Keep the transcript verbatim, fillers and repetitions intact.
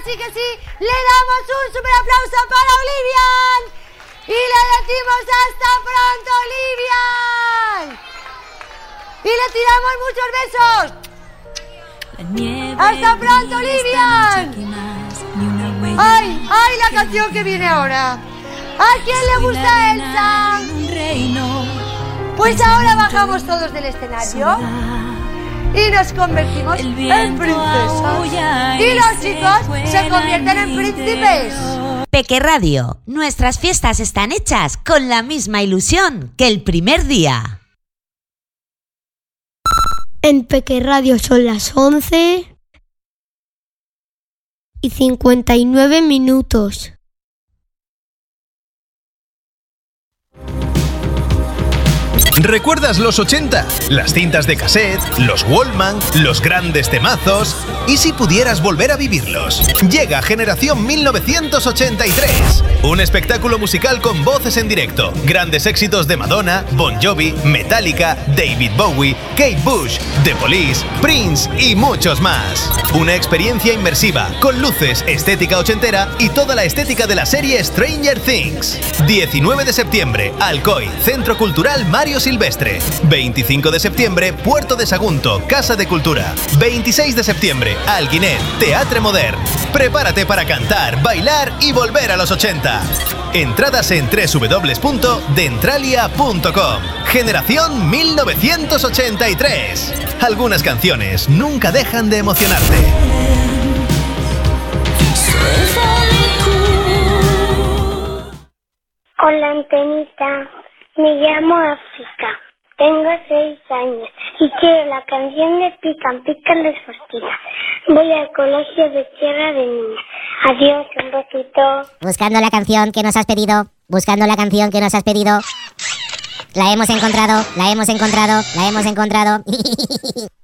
sí que sí, le damos un super aplauso para Olivian y le decimos hasta pronto, Olivian, y le tiramos muchos besos. Hasta pronto, Olivian. Ay, ay, la canción que viene ahora. ¿A quién le gusta Elsa? Pues ahora bajamos todos del escenario y nos convertimos en princesas. Y los chicos se convierten en príncipes. Peque Radio, nuestras fiestas están hechas con la misma ilusión que el primer día. En Peque Radio son las once y cincuenta y nueve minutos. ¿Recuerdas los ochenta? Las cintas de cassette, los Walkman, los grandes temazos. ¿Y si pudieras volver a vivirlos? Llega Generación mil novecientos ochenta y tres. Un espectáculo musical con voces en directo. Grandes éxitos de Madonna, Bon Jovi, Metallica, David Bowie, Kate Bush, The Police, Prince y muchos más. Una experiencia inmersiva, con luces, estética ochentera y toda la estética de la serie Stranger Things. diecinueve de septiembre, Alcoy, Centro Cultural Mario Silvestre. veinticinco de septiembre, Puerto de Sagunto, Casa de Cultura. veintiséis de septiembre, Alguinet, Teatre Modern. Prepárate para cantar, bailar y volver a los ochenta. Entradas en doble u doble u doble u punto dentralia punto com. Generación mil novecientos ochenta y tres. Algunas canciones nunca dejan de emocionarte. Hola, Antenita. Me llamo África. Tengo seis años y quiero la canción de Pican Pican de Fortina. Voy al colegio de Tierra de Niñas. Adiós, un besito. Buscando la canción que nos has pedido. Buscando la canción que nos has pedido. La hemos encontrado, la hemos encontrado, la hemos encontrado.